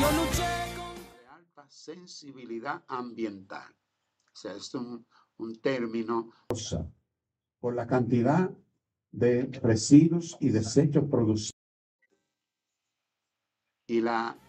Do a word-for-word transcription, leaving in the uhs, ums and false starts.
de alta sensibilidad ambiental. O sea, es un, un término por la cantidad de residuos y desechos producidos y la